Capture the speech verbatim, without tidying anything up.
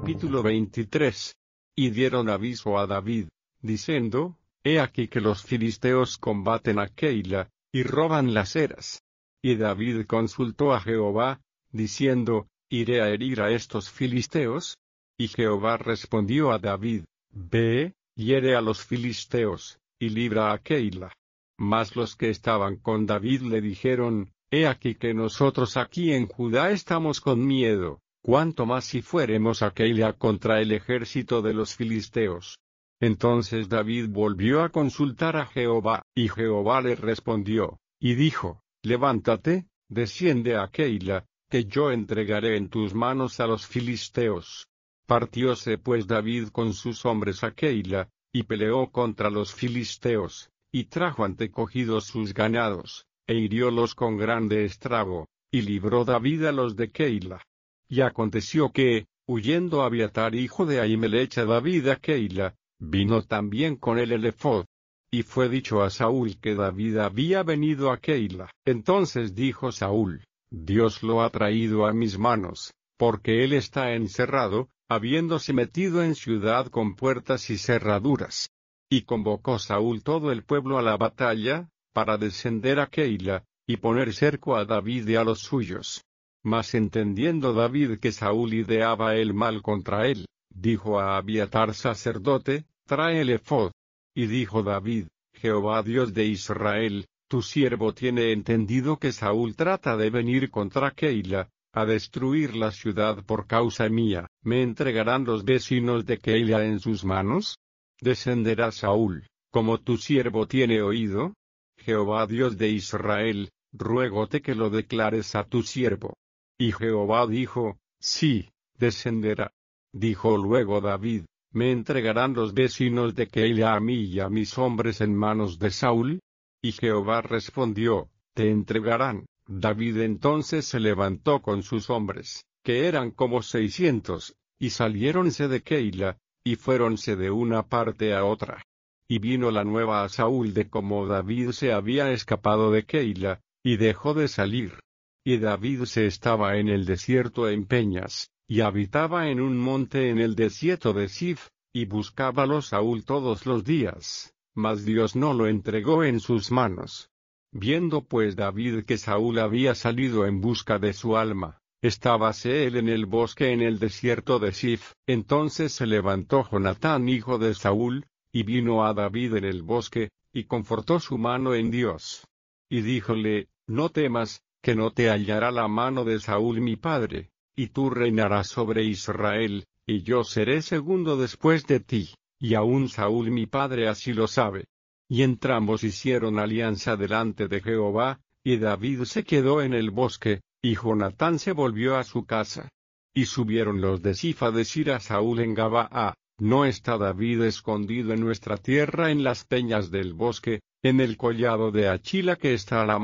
Capítulo veintitrés. Y dieron aviso a David, diciendo, He aquí que los filisteos combaten a Keila, y roban las eras. Y David consultó a Jehová, diciendo, ¿Iré a herir a estos filisteos? Y Jehová respondió a David, Ve, hiere a los filisteos, y libra a Keila. Mas los que estaban con David le dijeron, He aquí que nosotros aquí en Judá estamos con miedo, cuánto más si fuéremos a Keila contra el ejército de los filisteos. Entonces David volvió a consultar a Jehová, y Jehová le respondió, y dijo, Levántate, desciende a Keila, que yo entregaré en tus manos a los filisteos. Partióse pues David con sus hombres a Keila, y peleó contra los filisteos, y trajo antecogidos sus ganados, e hiriólos con grande estrago, y libró David a los de Keila. Y aconteció que, huyendo Abiatar hijo de Ahimelech a David a Keila, vino también con él el ephod. Y fue dicho a Saúl que David había venido a Keila. Entonces dijo Saúl, Dios lo ha traído a mis manos, porque él está encerrado, habiéndose metido en ciudad con puertas y cerraduras. Y convocó Saúl todo el pueblo a la batalla, para descender a Keila, y poner cerco a David y a los suyos. Mas entendiendo David que Saúl ideaba el mal contra él, dijo a Abiatar sacerdote, Trae el ephod. Y dijo David, Jehová Dios de Israel, tu siervo tiene entendido que Saúl trata de venir contra Keila, a destruir la ciudad por causa mía. ¿Me entregarán los vecinos de Keila en sus manos? ¿Descenderá Saúl, como tu siervo tiene oído? Jehová Dios de Israel, ruégote que lo declares a tu siervo. Y Jehová dijo, Sí, descenderá. Dijo luego David, ¿me entregarán los vecinos de Keila a mí y a mis hombres en manos de Saúl? Y Jehová respondió, Te entregarán. David entonces se levantó con sus hombres, que eran como seiscientos, y saliéronse de Keila, y fuéronse de una parte a otra. Y vino la nueva a Saúl de cómo David se había escapado de Keila, y dejó de salir. Y David se estaba en el desierto en peñas, y habitaba en un monte en el desierto de Sif, y buscábalo Saúl todos los días, mas Dios no lo entregó en sus manos. Viendo pues David que Saúl había salido en busca de su alma, estábase él en el bosque en el desierto de Sif. Entonces se levantó Jonatán hijo de Saúl, y vino a David en el bosque, y confortó su mano en Dios. Y díjole, No temas, que no te hallará la mano de Saúl mi padre, y tú reinarás sobre Israel, y yo seré segundo después de ti, y aun Saúl mi padre así lo sabe. Y entrambos hicieron alianza delante de Jehová, y David se quedó en el bosque, y Jonatán se volvió a su casa. Y subieron los de Sif a decir a Saúl en Gabaa, ¿no está David escondido en nuestra tierra en las peñas del bosque, en el collado de Achila que está a la